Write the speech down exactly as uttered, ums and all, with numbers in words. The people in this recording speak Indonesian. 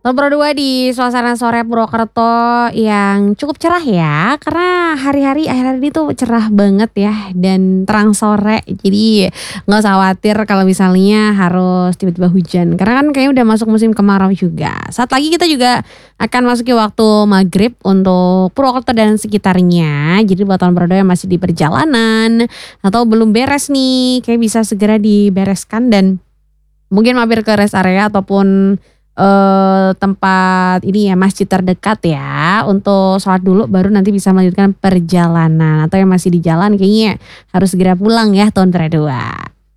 Nomor dua di suasana sore Purwokerto yang cukup cerah ya, karena hari-hari akhir-akhir ini tuh cerah banget ya dan terang sore. Jadi nggak usah khawatir kalau misalnya harus tiba-tiba hujan, karena kan kayaknya udah masuk musim kemarau juga. Saat lagi kita juga akan masuki waktu maghrib untuk Purwokerto dan sekitarnya. Jadi buat nomor dua yang masih di perjalanan atau belum beres nih, kayak bisa segera dibereskan dan mungkin mampir ke rest area ataupun Eee, tempat ini ya, masjid terdekat ya, untuk sholat dulu baru nanti bisa melanjutkan perjalanan, atau yang masih di jalan kayaknya harus segera pulang ya tahun dua.